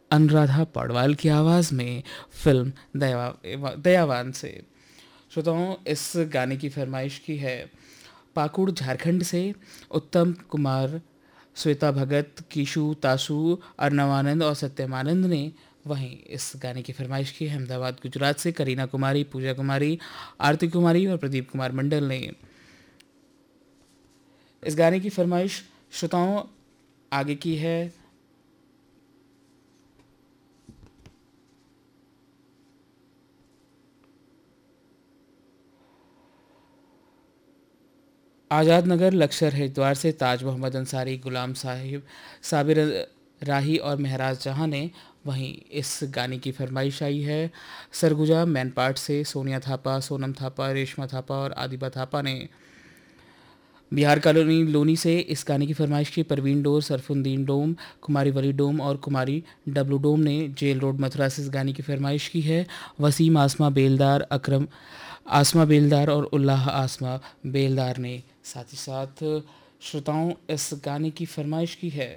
अनुराधा पौडवाल की आवाज़ में फिल्म दयावान से। श्रोताओं, इस गाने की फरमाइश की है पाकुड़ झारखंड से उत्तम कुमार, श्वेता भगत, कीशु तासु, अर्णवानंद और सत्यमानंद ने। वहीं इस गाने की फरमाइश की है अहमदाबाद गुजरात से करीना कुमारी, पूजा कुमारी, आरती कुमारी और प्रदीप कुमार मंडल ने। इस गाने की फरमाइश श्रोताओं आगे की है आज़ाद नगर लक्सर हरिद्वार से ताज मोहम्मद अंसारी, गुलाम साहिब, साबिर राही और महराज जहां ने। वहीं इस गाने की फरमाइश आई है सरगुजा मैनपाट से सोनिया थापा, सोनम थापा, रेशमा थापा और आदिबा थापा ने। बिहार कॉलोनी लोनी से इस गाने की फरमाइश की परवीन डोर, सरफुद्दीन डोम, कुमारी वली डोम और कुमारी डब्लू डोम ने। जेल रोड मथुरा से इस गाने की फरमाइश की है वसीम आसमा बेलदार, अकरम आसमा बेलदार और उल्लाह आसमा बेलदार ने। साथ ही साथ श्रोताओं इस गाने की फरमाइश की है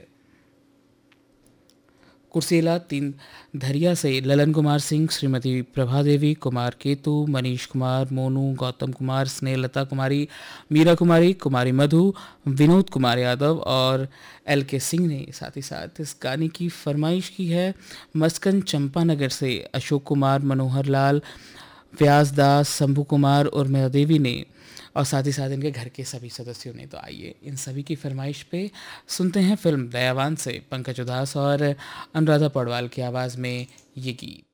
कुर्सेला तीन धरिया से ललन कुमार सिंह, श्रीमती प्रभा देवी, कुमार केतु, मनीष कुमार, मोनू, गौतम कुमार, स्नेहलता कुमारी, मीरा कुमारी, कुमारी मधु, विनोद कुमार यादव और एल के सिंह ने। साथ ही साथ इस गाने की फरमाइश की है मस्कन चंपानगर से अशोक कुमार, मनोहर लाल, व्यास दास, शंभू कुमार और उर्मिला देवी ने। और साथ ही साथ इनके घर के सभी सदस्यों ने। तो आइए इन सभी की फरमाइश पे सुनते हैं फिल्म दयावान से पंकज उधास और अनुराधा पौडवाल की आवाज़ में ये गीत।